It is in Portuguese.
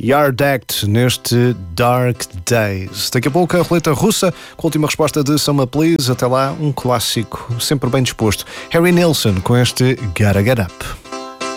Yard Act neste Dark Days. Daqui a pouco a roleta russa com a última resposta de Summer Please. Até lá, um clássico, sempre bem disposto. Harry Nilsson com este Gotta Get Up.